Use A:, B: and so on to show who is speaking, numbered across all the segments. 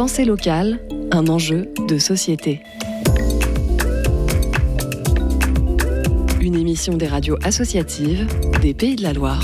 A: Pensée locale, un enjeu de société. Une émission des radios associatives des Pays de la Loire.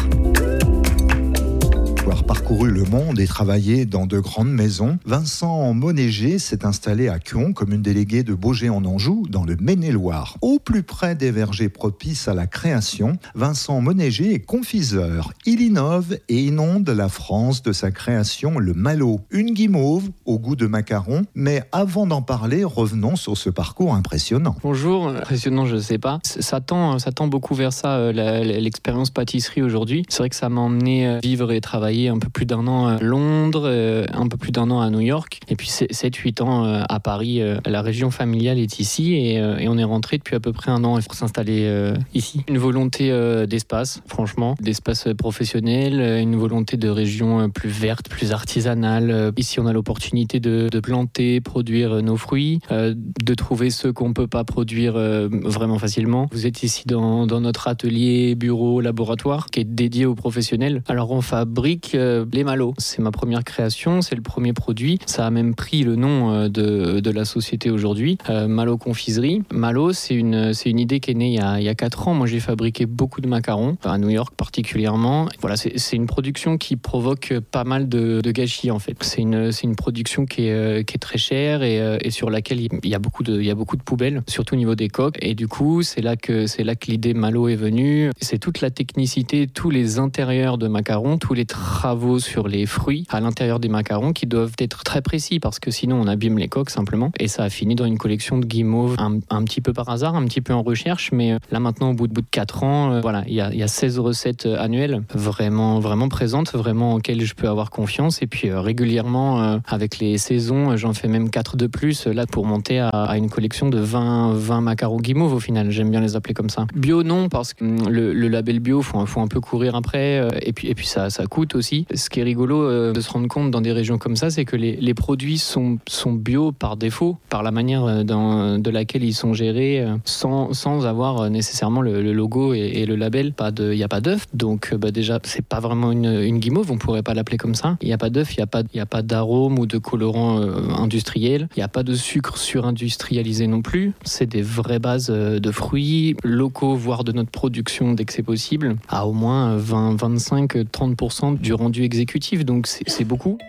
B: Avoir parcouru le monde et travaillé dans de grandes maisons, Vincent Monéger s'est installé à Cuon, commune déléguée de Baugé-en-Anjou, dans le Maine-et-Loire. Au plus près des vergers propices à la création, Vincent Monéger est confiseur. Il innove et inonde la France de sa création, le Malo. Une guimauve au goût de macaron, mais avant d'en parler, revenons sur ce parcours impressionnant.
C: Bonjour, impressionnant je sais pas. Ça tend beaucoup vers ça, l'expérience pâtisserie aujourd'hui. C'est vrai que ça m'a emmené vivre et travailler un peu plus d'un an à Londres, un peu plus d'un an à New York, et puis 7-8 ans à Paris. La région familiale est ici et on est rentré depuis à peu près un an pour s'installer ici. Une volonté d'espace, franchement, d'espace professionnel, une volonté de région plus verte, plus artisanale. Ici on a l'opportunité de planter, produire nos fruits, de trouver ceux qu'on ne peut pas produire vraiment facilement. Vous êtes ici dans notre atelier, bureau, laboratoire qui est dédié aux professionnels. Alors on fabrique les Malo. C'est ma première création, c'est le premier produit. Ça a même pris le nom de la société aujourd'hui, Malo Confiserie. Malo, c'est une idée qui est née il y a 4 ans. Moi, j'ai fabriqué beaucoup de macarons, à New York particulièrement. Voilà, c'est une production qui provoque pas mal de gâchis, en fait. C'est une production qui est très chère et sur laquelle il y a beaucoup de poubelles, surtout au niveau des coques. Et du coup, c'est là que l'idée Malo est venue. C'est toute la technicité, tous les intérieurs de macarons, tous les travaux sur les fruits à l'intérieur des macarons qui doivent être très précis parce que sinon on abîme les coques simplement. Et ça a fini dans une collection de guimauves un petit peu par hasard, un petit peu en recherche, mais là maintenant au bout de 4 ans, voilà, il y a 16 recettes annuelles vraiment présentes, vraiment auxquelles je peux avoir confiance. Et puis régulièrement avec les saisons, j'en fais même 4 de plus là pour monter à une collection de 20 macarons guimauves au final. J'aime bien les appeler comme ça. Bio non, parce que le label bio faut un peu courir après et puis ça coûte aussi. Ce qui est rigolo de se rendre compte dans des régions comme ça, c'est que les produits sont bio par défaut, par la manière de laquelle ils sont gérés, sans avoir nécessairement le logo et le label. Il n'y a pas d'œuf, donc déjà c'est pas vraiment une guimauve, on pourrait pas l'appeler comme ça. Il n'y a pas d'œuf, il n'y a pas d'arôme ou de colorant industriel, il n'y a pas de sucre surindustrialisé non plus. C'est des vraies bases de fruits locaux, voire de notre production dès que c'est possible, à au moins 20, 25, 30% du rendu exécutif, donc c'est beaucoup.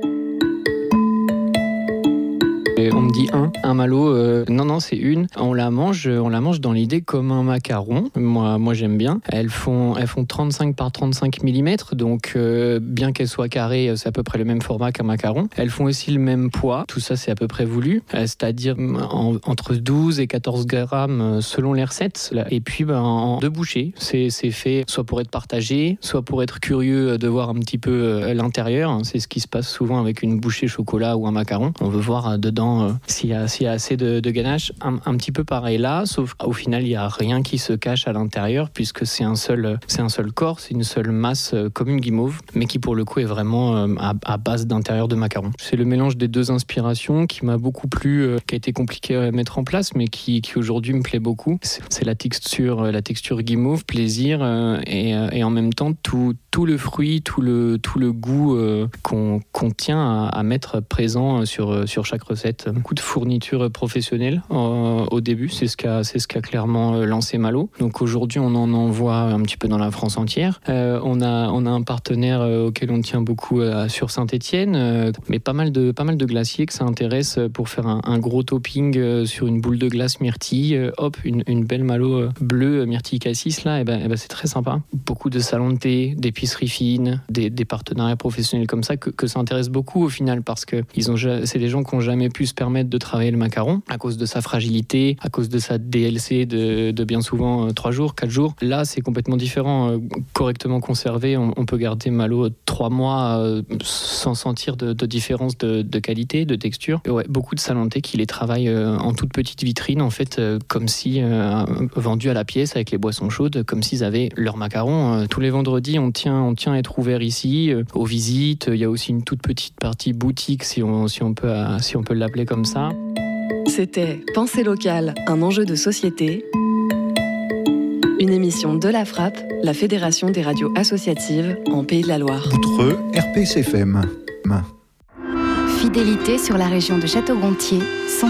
C: On me dit un Malo, non c'est une. On la mange dans l'idée comme un macaron. Moi j'aime bien. Elles font 35 par 35 mm, donc bien qu'elles soient carrées, c'est à peu près le même format qu'un macaron. Elles font aussi le même poids. Tout ça c'est à peu près voulu, c'est-à-dire entre 12 et 14 grammes selon les recettes. Et puis en 2 bouchées. C'est fait soit pour être partagé, soit pour être curieux de voir un petit peu l'intérieur. C'est ce qui se passe souvent avec une bouchée chocolat ou un macaron. On veut voir dedans s'il y a assez de ganache. Un petit peu pareil là, sauf au final il n'y a rien qui se cache à l'intérieur puisque c'est un seul corps, c'est une seule masse comme une guimauve, mais qui pour le coup est vraiment à base d'intérieur de macaron. C'est le mélange des 2 inspirations qui m'a beaucoup plu, qui a été compliqué à mettre en place, mais qui aujourd'hui me plaît beaucoup. C'est la texture guimauve, plaisir et en même temps tout le fruit, tout le goût qu'on tient à mettre présent sur chaque recette. Beaucoup de fournitures professionnelles au début, c'est ce qu'a clairement lancé Malo. Donc aujourd'hui on en envoie un petit peu dans la France entière. On a un partenaire auquel on tient beaucoup sur Saint-Étienne, mais pas mal de glaciers que ça intéresse pour faire un gros topping sur une boule de glace myrtille. Une belle Malo bleue myrtille cassis là, et ben c'est très sympa. Beaucoup de salons de thé, d'épiceries fines, des partenariats professionnels comme ça que ça intéresse beaucoup au final parce que c'est des gens qui n'ont jamais pu se permettre de travailler le macaron à cause de sa fragilité, à cause de sa DLC de bien souvent 3 jours, 4 jours. Là, c'est complètement différent. Correctement conservé, on peut garder Malo 3 mois sans sentir de différence de qualité, de texture. Ouais, beaucoup de salons de thé qui les travaillent en toute petite vitrine, en fait, comme si vendus à la pièce avec les boissons chaudes, comme s'ils avaient leur macaron. Tous les vendredis, on tient à être ouvert ici, aux visites. Il y a aussi une toute petite partie boutique, si on peut l'appeler comme ça.
A: C'était Pensée locale, un enjeu de société. Une émission de la Frappe, la Fédération des radios associatives en Pays de la Loire.
B: Outre RPCFM.
D: fidélité sur la région de Château-Gontier, 106.